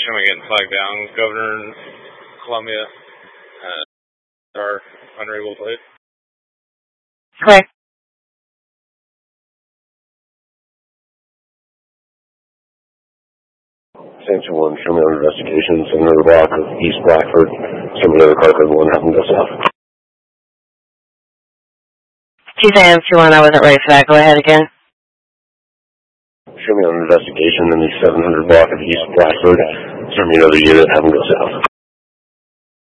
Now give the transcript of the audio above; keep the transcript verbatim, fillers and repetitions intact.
Station, we're getting flagged down. Governor in Columbia. Uh, are unable to plate. Okay. Sanction one, show me on investigation, seven hundred block of East Blackford. Somebody over car code one, have them go south. Chief A M two one, I wasn't ready for that. Go ahead again. Show me on investigation in the seven hundred block of East Blackford. Send me another unit, have them go south.